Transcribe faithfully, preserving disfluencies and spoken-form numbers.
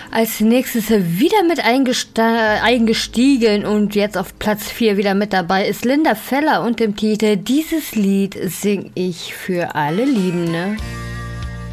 Als nächstes wieder mit eingesta- eingestiegen und jetzt auf Platz vier wieder mit dabei ist Linda Feller und dem Titel Dieses Lied sing ich für alle Liebende.